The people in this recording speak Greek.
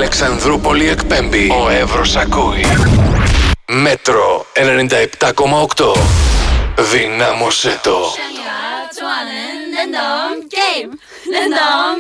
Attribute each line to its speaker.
Speaker 1: Αλεξανδρούπολη εκπέμπει. Ο Εύρος ακούει. Μέτρο 97,8. Δυνάμωσέ το.
Speaker 2: 좋아하는 랜덤 게임 랜덤